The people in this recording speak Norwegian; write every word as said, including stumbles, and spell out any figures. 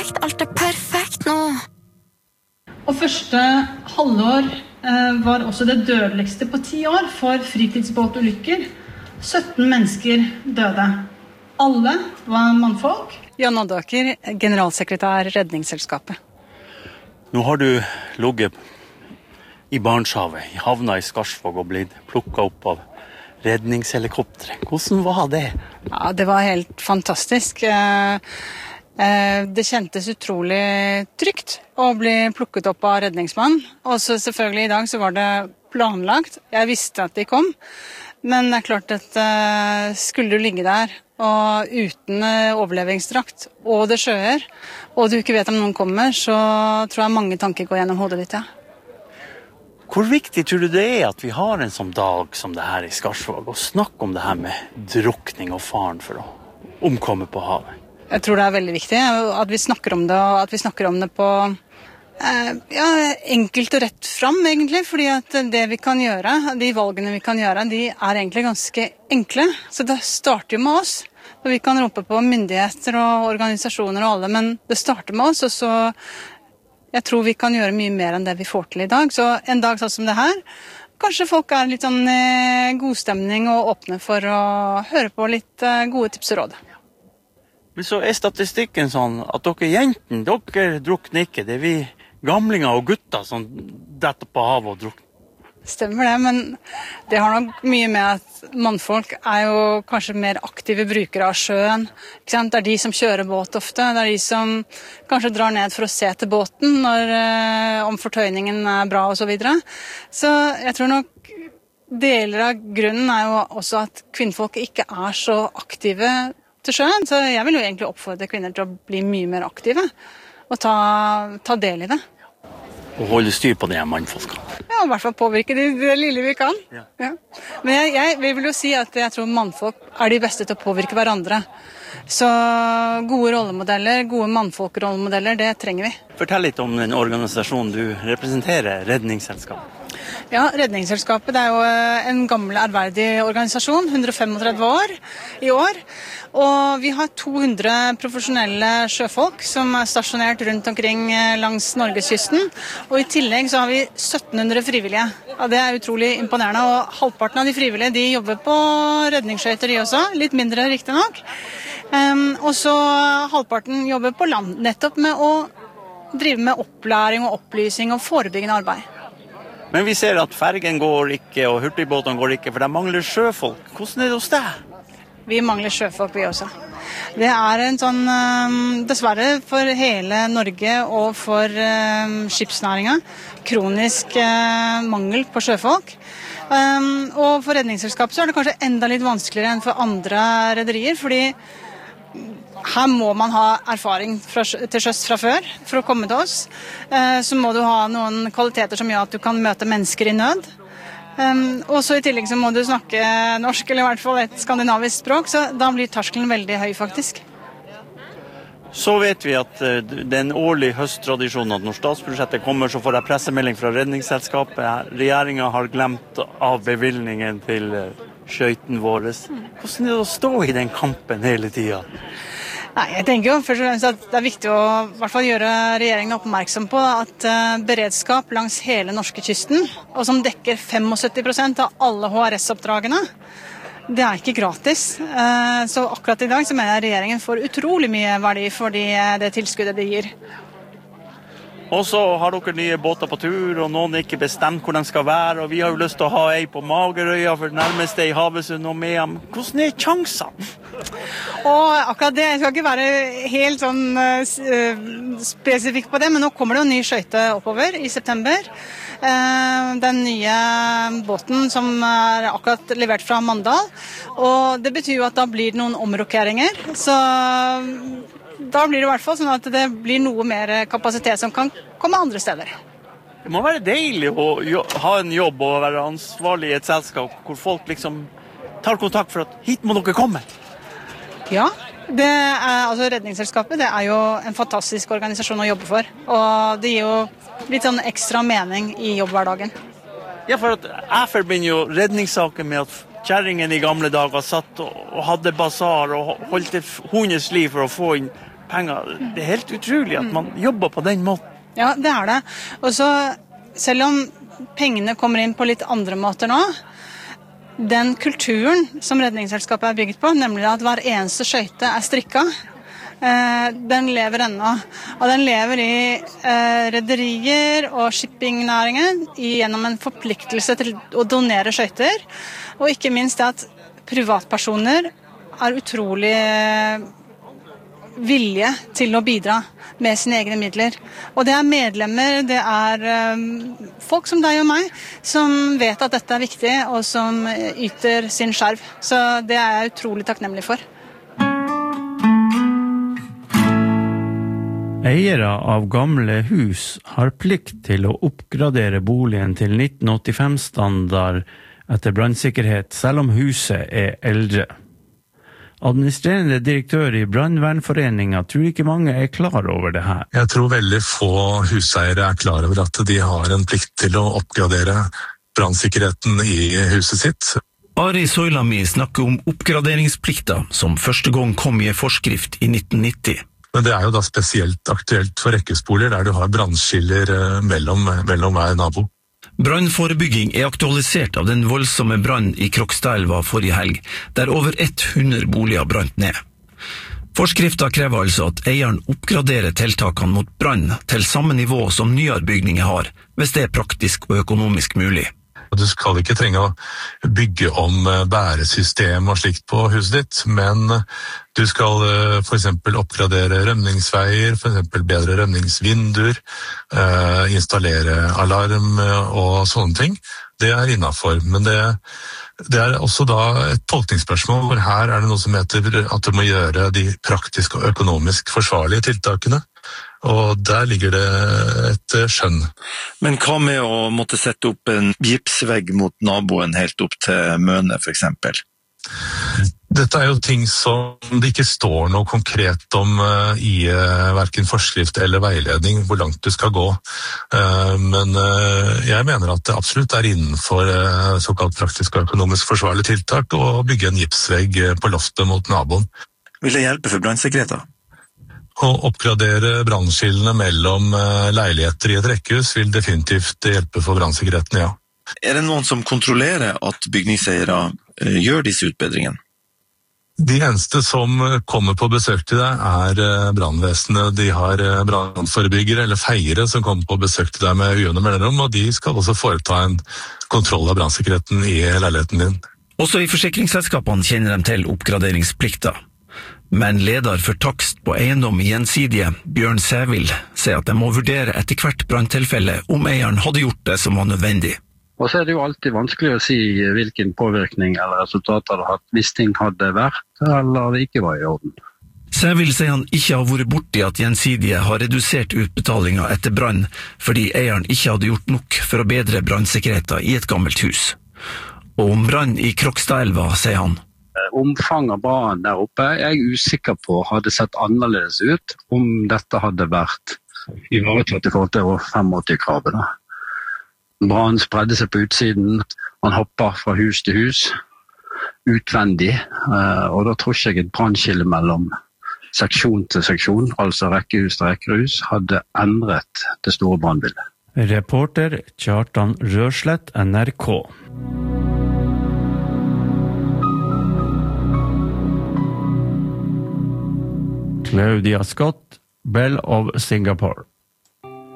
perfekt, alt er perfekt nå. Og første halvår eh, var også det dødeligste på ti år for fritidsbåtulykker. sytten mennesker døde. Alle var mannfolk. Jan Oddaker, generalsekretær Redningsselskapet. Nå har du ligget i Barentshavet, i havna i Skarsvåg og blitt plukket opp av redningshelikoptre. Hvordan var det? Ja, det var helt fantastisk. Det kjentes utrolig trygt å bli plukket opp av redningsmann. Og så selvfølgelig i dag så var det planlagt. Jeg visste at de kom. Men det er klart at skulle du ligge der og uten overlevingsdrakt og det sjøer, og du ikke vet om noen kommer, så tror jeg mange tanker går gjennom hodet ditt, ja. Hvor viktig tror du det er at vi har en sånn dag som det her i Skarsvåg, og snakke om det her med drukning og faren for å omkomme på havet? Jeg tror det er veldig viktig at vi snakker om det, og at vi snakker om det på eh, ja, enkelt og rett fram, egentlig, fordi at det vi kan gjøre, de valgene vi kan gjøre, de er egentlig ganske enkle. Så det starter jo med oss. Og vi kan rope på myndigheter og organisasjoner og alle, men det starter med oss, og så jeg tror vi kan gjøre mye mer enn det vi får til i dag. Så en dag sånn som det her, kanskje folk er litt sånn eh, god stemning og åpne for å høre på litt eh, gode tips og råd. Men så er statistikken sånn at dere jentene, dere drukner ikke. Det er vi gamlinger og gutter som detter på havet og drukner. Stemmer det, men det har nok mye med at mannfolk er jo kanskje mer aktive brukere av sjøen. Ikke sant? Det er de som kjører båt ofte. Det er de som kanskje drar ned for å se til båten når, eh, om fortøyningen er bra og så videre. Så jeg tror nok deler av grunnen er jo også at kvinnfolk ikke er så aktive til sjøen. Så jeg vil jo egentlig oppfordre kvinner til å bli mye mer aktive og ta, ta del i det. Og holde styr på det mannfolkene. Ja, i hvert fall påvirke det, det lille vi kan. Ja. Ja. Men jeg, jeg vil jo si at jeg tror mannfolk er de beste til å påvirke hverandre. Så gode rollemodeller, gode mannfolkrollemodeller, det trenger vi. Fortell litt om den organisasjonen du representerer, Redningsselskapet. Ja, Redningsselskapet det er jo en gammel ærverdig organisasjon, hundre og femogtredve år i år. Og vi har to hundre profesjonelle sjøfolk som er stasjonert rundt omkring langs Norgeskysten. Og i tillegg så har vi sytten hundre frivillige. Ja, det er utrolig imponerende, og halvparten av de frivillige de jobber på redningsskøyter de også, litt mindre riktig nok. Um, og så halvparten jobber på land, nettopp med å drive med opplæring og opplysning og forebyggende arbeid. Men vi ser at fergen går ikke, og hurtigbåtene går ikke, for det mangler sjøfolk. Hvordan er det hos deg? Vi mangler sjøfolk, vi også. Det er en sånn, dessverre for hele Norge og for skipsnæringen, kronisk mangel på sjøfolk. Og for Redningsselskapet så er det kanskje enda litt vanskeligere enn for andre rederier, fordi her må man ha erfaring fra, til sjøs fra før for å komme til oss. Så må du ha noen kvaliteter som gjør at du kan møte mennesker i nød. Um, og så i tillegg så må du snakke norsk, eller i hvert fall et skandinavisk språk, så da blir terskelen veldig høy faktisk. Så vet vi at uh, det er en årlig høsttradisjon at når statsbudsjettet kommer, så får jeg pressemelding fra Redningsselskapet. Regjeringen har glemt av bevilgningen til uh, skøyten våres. Hvordan er det å stå i den kampen hele tiden? Nei, jeg tenker jo først og fremst at det er viktig å i hvert fall gjøre regjeringen oppmerksom på at uh, beredskap langs hele norskekysten, og som dekker syttifem prosent av alle H R S-oppdragene, det er ikke gratis. Uh, så akkurat i dag så mener jeg regjeringen får utrolig mye verdi for de, det tilskuddet de gir. Og så har dere nye båter på tur, og noen er ikke bestemt hvor de skal være, og vi har jo lyst til å ha ei på Magerøya for det nærmeste i Havøysund og Mehamn. Hvordan er sjansene? Og akkurat det, jeg skal ikke være helt sånn uh, spesifikk på det, men nå kommer det jo en ny skøyte oppover i september. Uh, den nye båten som er akkurat levert fra Mandal, og det betyr jo at da blir det noen omrokeringer, så da blir det i hvert fall sånn at det blir noe mer kapasitet som kan komme andre steder. Det må være deilig å ha en jobb og være ansvarlig i et selskap hvor folk liksom tar kontakt for at hit må dere komme. Ja, det er, altså Redningsselskapet det er jo en fantastisk organisasjon å jobbe for, og det gir jo litt sånn ekstra mening i jobbhverdagen. Ja, for at jeg forbinder jo redningssaken med at kjerringen i gamle dager satt og hadde basar og holdt et hundens liv for å få inn penger. Det er helt utrolig at man jobber på den måten. Ja, det er det. Og så, selv om pengene kommer inn på litt andre måter nå, den kulturen som Redningsselskapet er bygget på, nemlig at hver eneste skøyte er strikket, den lever ennå. Og den lever i eh, rederier og shippingnæringen gjennom en forpliktelse til å donere skøyter. Og ikke minst det at privatpersoner er utrolig vilje til å bidra med sine egne midler. Og det er medlemmer, det er um, folk som deg og meg, som vet at dette er viktig, og som yter sin skjerv. Så det er jeg utrolig takknemlig for. Eiere av gamle hus har plikt til å oppgradere boligen til nitten åttifem-standard etter brannsikkerhet, selv om huset er eldre. Administrerende direktør i Brannvernforeningen tror ikke mange er klar over det her. Jeg tror veldig få huseiere er klar over at de har en plikt til å oppgradere brannsikkerheten i huset sitt. Ari Soilami snakker om oppgraderingsplikter som første gang kom i en forskrift i nitten nitti. Men det er jo da spesielt aktuelt for rekkehusboliger der du har brannskiller mellom, mellom hver nabo. Brannforebygging er aktualisert av den voldsomme brann i Krokstadelva forrige helg, der over hundre boliger brant ned. Forskriften krever altså at eieren oppgraderer tiltakene mot brann til samme nivå som nyere bygninger har, hvis det er praktisk og økonomisk mulig. Du skal ikke trenge å bygge om bæresystem og slikt på huset ditt, men du skal for eksempel oppgradere rømningsveier, for eksempel bedre rømningsvinduer, installere alarm og sånne ting. Det er innenfor, men det, det er også da et tolkningsspørsmål, hvor her er det noe som heter at du må gjøre de praktisk og økonomisk forsvarlige tiltakene. Og der ligger det et skjønn. Men hva med å måtte sette opp en gipsvegg mot naboen helt opp til Møne, for eksempel? Dette er jo ting som det ikke står noe konkret om i hverken forskrift eller veiledning, hvor langt du skal gå. Men jeg mener at det absolutt er innenfor såkalt praktisk og økonomisk forsvarlige tiltak å bygge en gipsvegg på loftet mot naboen. Vil det hjelpe for brannsikkerheten? Å oppgradere brannskillene mellom leiligheter i et rekkehus vil definitivt hjelpe for brannsikkerheten, ja. Er det noen som kontrollerer at bygningseiere gjør disse utbedringene? De eneste som kommer på besøk til deg er brannvesenet. De har brannforebyggere eller feiere som kommer på besøk til deg med ujevne mellomrom, og de skal også foreta en kontroll av brannsikkerheten i leiligheten din. Også i forsikringsselskapene kjenner de til oppgraderingsplikter. Men leder for takst på eiendom i Gjensidige, Bjørn Sævild, sier at de må vurdere etter hvert branntilfelle om eieren hadde gjort det som var nødvendig. Og så er det jo alltid vanskelig å si hvilken påvirkning eller resultat hadde hatt hvis ting hadde vært eller det ikke var i orden. Sævild sier han ikke har vært borti at Gjensidige har redusert utbetalinger etter brann fordi eieren ikke hadde gjort nok for å bedre brannsikkerheten i et gammelt hus. Og om brann i Krokstadelva, sier han, omfanget av brannen der oppe er jeg usikker på hadde sett annerledes ut om dette hadde vært ivaretatt i forhold til åttifem-kravet. Brannen spredde seg på utsiden, man hopper fra hus til hus, utvendig, og da tror ikke jeg et brannskille mellom seksjon til seksjon, altså rekkehus til rekkehus, hadde endret det store brannbildet. Reporter Kjartan Rørslett, N R K. Claudia Scott, Belle of Singapore.